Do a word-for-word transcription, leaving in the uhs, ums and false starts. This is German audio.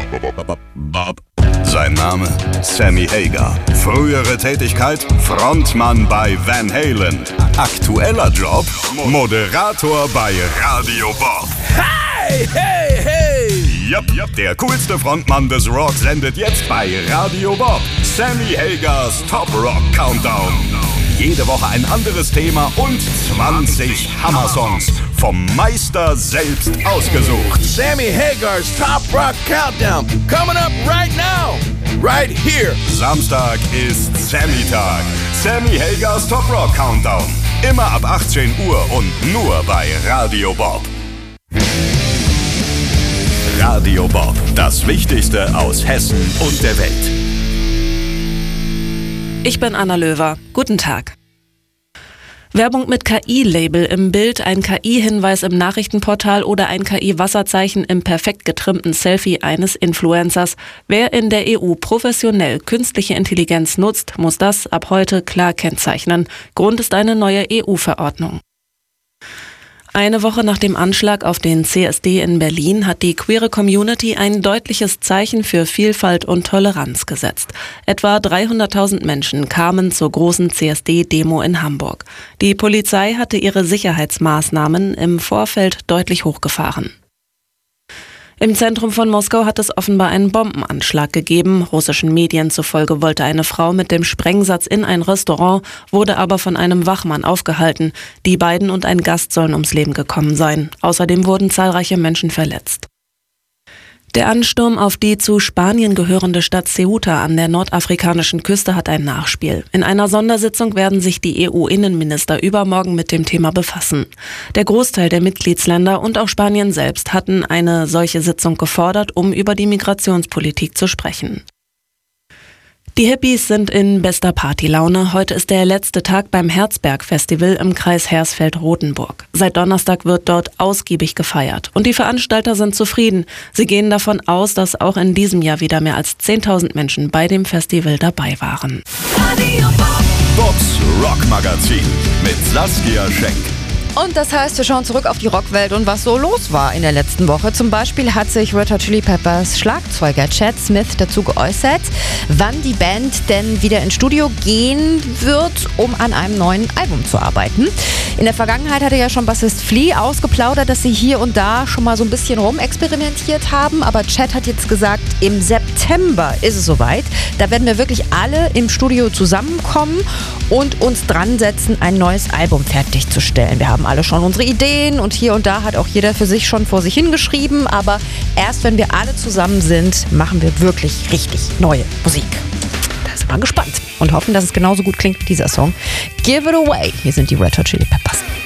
Bob. Sein Name? Sammy Hagar. Frühere Tätigkeit? Frontmann bei Van Halen. Aktueller Job? Moderator bei Radio Bob. Hey, hey, hey! Yep, yep, der coolste Frontmann des Rock sendet jetzt bei Radio Bob. Sammy Hagars Top Rock Countdown. Jede Woche ein anderes Thema und zwanzig Hammer-Songs. Vom Meister selbst ausgesucht. Sammy Hagars Top Rock Countdown. Coming up right now. Right here. Samstag ist Sammy-Tag. Sammy Hagars Top Rock Countdown. Immer ab achtzehn Uhr und nur bei Radio Bob. Radio Bob. Das Wichtigste aus Hessen und der Welt. Ich bin Anna Löwer. Guten Tag. Werbung mit K I-Label im Bild, ein K I-Hinweis im Nachrichtenportal oder ein K I-Wasserzeichen im perfekt getrimmten Selfie eines Influencers. Wer in der E U professionell künstliche Intelligenz nutzt, muss das ab heute klar kennzeichnen. Grund ist eine neue E U-Verordnung. Eine Woche nach dem Anschlag auf den C S D in Berlin hat die queere Community ein deutliches Zeichen für Vielfalt und Toleranz gesetzt. Etwa dreihunderttausend Menschen kamen zur großen C S D-Demo in Hamburg. Die Polizei hatte ihre Sicherheitsmaßnahmen im Vorfeld deutlich hochgefahren. Im Zentrum von Moskau hat es offenbar einen Bombenanschlag gegeben. Russischen Medien zufolge wollte eine Frau mit dem Sprengsatz in ein Restaurant, wurde aber von einem Wachmann aufgehalten. Die beiden und ein Gast sollen ums Leben gekommen sein. Außerdem wurden zahlreiche Menschen verletzt. Der Ansturm auf die zu Spanien gehörende Stadt Ceuta an der nordafrikanischen Küste hat ein Nachspiel. In einer Sondersitzung werden sich die E U-Innenminister übermorgen mit dem Thema befassen. Der Großteil der Mitgliedsländer und auch Spanien selbst hatten eine solche Sitzung gefordert, um über die Migrationspolitik zu sprechen. Die Hippies sind in bester Partylaune. Heute ist der letzte Tag beim Herzberg-Festival im Kreis Hersfeld-Rotenburg. Seit Donnerstag wird dort ausgiebig gefeiert. Und die Veranstalter sind zufrieden. Sie gehen davon aus, dass auch in diesem Jahr wieder mehr als zehntausend Menschen bei dem Festival dabei waren. Bobs Rockmagazin mit Saskia Schenk. Und das heißt, wir schauen zurück auf die Rockwelt und was so los war in der letzten Woche. Zum Beispiel hat sich Red Hot Chili Peppers Schlagzeuger Chad Smith dazu geäußert, wann die Band denn wieder ins Studio gehen wird, um an einem neuen Album zu arbeiten. In der Vergangenheit hatte ja schon Bassist Flea ausgeplaudert, dass sie hier und da schon mal so ein bisschen rumexperimentiert haben. Aber Chad hat jetzt gesagt, im September ist es soweit. Da werden wir wirklich alle im Studio zusammenkommen und uns dran setzen, ein neues Album fertigzustellen. Wir haben alle schon unsere Ideen und hier und da hat auch jeder für sich schon vor sich hingeschrieben. Aber erst wenn wir alle zusammen sind, machen wir wirklich richtig neue Musik. Da sind wir gespannt und hoffen, dass es genauso gut klingt wie dieser Song. Give It Away. Hier sind die Red Hot Chili Peppers.